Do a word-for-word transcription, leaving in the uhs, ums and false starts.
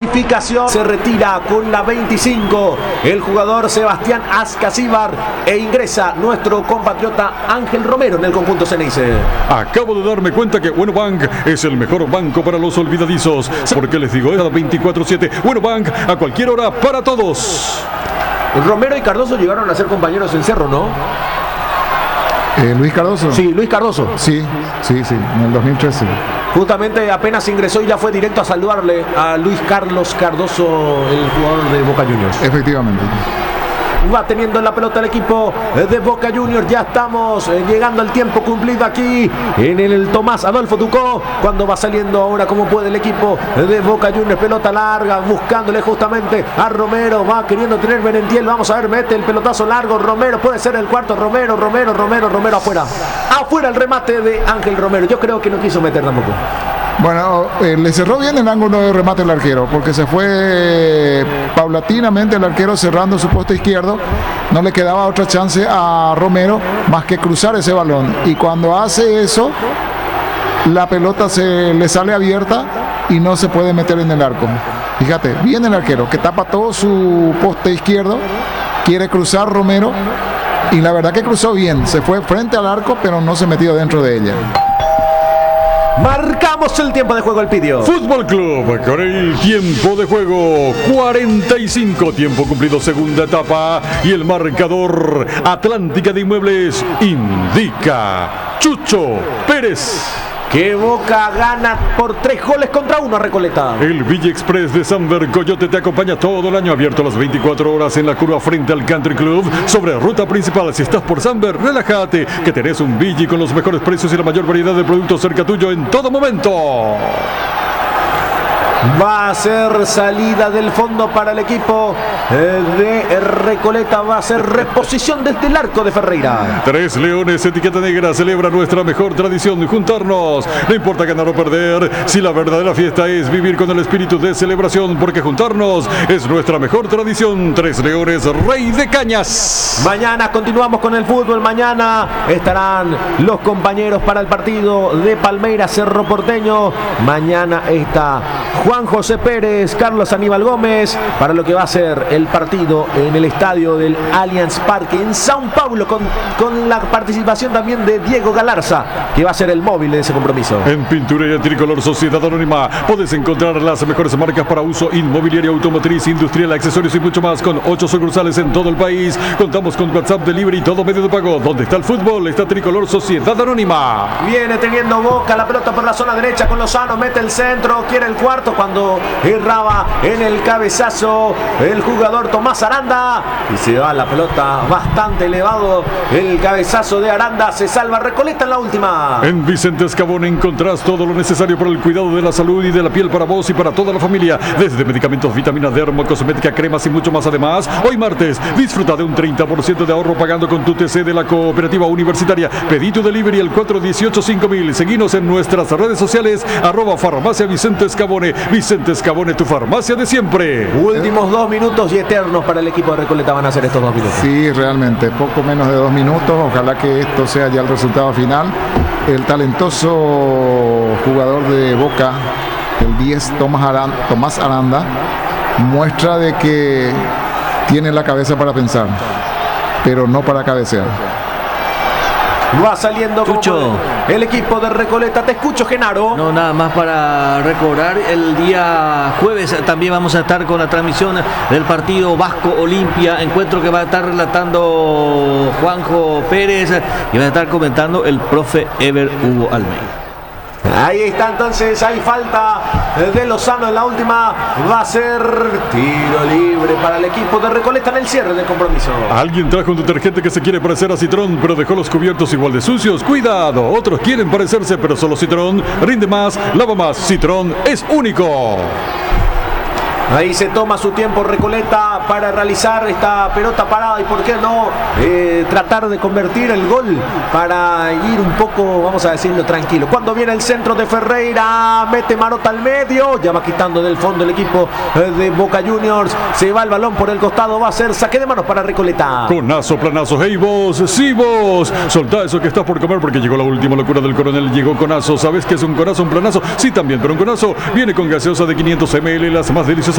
Modificación. Se retira con la veinticinco el jugador Sebastián Ascasíbar e ingresa nuestro compatriota Ángel Romero en el conjunto Ceneice. Acabo de darme cuenta que Bueno Bank es el mejor banco para los olvidadizos. ¿Por qué les digo? Es veinticuatro siete. Bueno Bank, a cualquier hora, para todos. Romero y Cardoso llegaron a ser compañeros en Cerro, ¿no? Eh, Luis Cardoso. Sí, Luis Cardoso. Sí, sí, sí, en el dos mil trece. Justamente apenas ingresó y ya fue directo a saludarle a Luis Carlos Cardoso, el jugador de Boca Juniors. Efectivamente. Va teniendo la pelota el equipo de Boca Juniors. Ya estamos llegando al tiempo cumplido aquí en el Tomás Adolfo Ducó. Cuando va saliendo ahora como puede el equipo de Boca Juniors. Pelota larga, buscándole justamente a Romero. Va queriendo tener Merentiel. Vamos a ver, mete el pelotazo largo. Romero, puede ser el cuarto. Romero, Romero, Romero, Romero afuera. Afuera el remate de Ángel Romero. Yo creo que no quiso meter tampoco. Bueno, eh, le cerró bien el ángulo de remate el arquero, porque se fue paulatinamente el arquero cerrando su poste izquierdo. No le quedaba otra chance a Romero más que cruzar ese balón. Y cuando hace eso, la pelota se le sale abierta y no se puede meter en el arco. Fíjate, viene el arquero que tapa todo su poste izquierdo, quiere cruzar Romero y la verdad que cruzó bien. Se fue frente al arco, pero no se metió dentro de ella. Marcamos el tiempo de juego, el Pidio. Fútbol Club con el tiempo de juego cuarenta y cinco, tiempo cumplido, segunda etapa, y el marcador Atlántica de Inmuebles indica Chucho Pérez. Que Boca gana por tres goles contra uno a Recoleta. El Villa Express de Samber Coyote te acompaña todo el año, abierto a las veinticuatro horas en la curva frente al Country Club. Sobre ruta principal, si estás por Samber, relájate, que tenés un Villa con los mejores precios y la mayor variedad de productos cerca tuyo en todo momento. Va a ser salida del fondo para el equipo de Recoleta. Va a ser reposición desde el arco de Ferreira. Tres Leones, etiqueta negra, celebra nuestra mejor tradición, juntarnos. No importa ganar o perder, si la verdadera fiesta es vivir con el espíritu de celebración, porque juntarnos es nuestra mejor tradición. Tres Leones, Rey de Cañas. Mañana continuamos con el fútbol. Mañana estarán los compañeros para el partido de Palmeiras Cerro Porteño. Mañana está Juan José Pérez, Carlos Aníbal Gómez, para lo que va a ser el partido en el estadio del Allianz Parque en São Paulo, con, con la participación también de Diego Galarza, que va a ser el móvil de ese compromiso. En Pinturería Tricolor Sociedad Anónima puedes encontrar las mejores marcas para uso inmobiliario, automotriz, industrial, accesorios y mucho más, con ocho sucursales en todo el país. Contamos con WhatsApp, delivery y todo medio de pago. Donde está el fútbol, está Tricolor Sociedad Anónima. Viene teniendo Boca la pelota por la zona derecha con Lozano, mete el centro, quiere el cuarto cuando erraba en el cabezazo el jugador Tomás Aranda y se va la pelota bastante elevado. El cabezazo de Aranda, se salva Recoleta en la última. En Vicente Escabón encontrás todo lo necesario para el cuidado de la salud y de la piel para vos y para toda la familia, desde medicamentos, vitaminas, dermo, cosmética, cremas y mucho más. Además, hoy martes disfruta de un treinta por ciento de ahorro pagando con tu T C de la Cooperativa Universitaria. Pedí tu delivery al cuatro uno ocho cinco mil. Seguinos en nuestras redes sociales, arroba farmacia Vicente Escabone. Vicente Escabone, tu farmacia de siempre. Últimos dos minutos y eternos para el equipo de Recoleta van a ser estos dos minutos. Sí, realmente, poco menos de dos minutos. Ojalá que esto sea ya el resultado final. El talentoso jugador de Boca, el diez, Tomás Aranda, Tomás Aranda, muestra de que tiene la cabeza para pensar, pero no para cabecear. Va saliendo Chucho. El equipo de Recoleta. Te escucho, Genaro. No, nada más para recordar, el día jueves también vamos a estar con la transmisión del partido Vasco Olimpia, encuentro que va a estar relatando Juanjo Pérez y va a estar comentando el profe Ever Hugo Almeida. Ahí está, entonces hay falta de Lozano en la última. Va a ser tiro libre para el equipo de Recoleta en el cierre del compromiso. Alguien trajo un detergente que se quiere parecer a Citrón, pero dejó los cubiertos igual de sucios. Cuidado, otros quieren parecerse, pero solo Citrón rinde más, lava más. Citrón es único. Ahí se toma su tiempo Recoleta para realizar esta pelota parada y por qué no eh, tratar de convertir el gol para ir un poco, vamos a decirlo, tranquilo. Cuando viene el centro de Ferreira, mete Marota al medio, ya va quitando del fondo el equipo eh, de Boca Juniors. Se va el balón por el costado, va a ser saque de manos para Recoleta. Conazo, planazo, hey vos, sí vos. Soltá eso que estás por comer porque llegó la última locura del coronel, llegó Conazo. ¿Sabes qué es un conazo, un planazo? Sí, también, pero un Conazo viene con gaseosa de quinientos mililitros, las más deliciosas